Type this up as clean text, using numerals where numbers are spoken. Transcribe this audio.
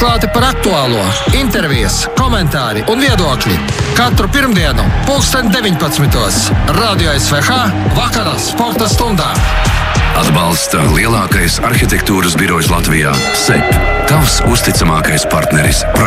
atklāti par aktuālo, intervijas, komentāri un viedokļi. Katru pirmdienu, 2019. Radio SVH vakarā sporta stundā. Atbalsta lielākais arhitektūras birojs Latvijā – SEP. Tavs uzticamākais partneris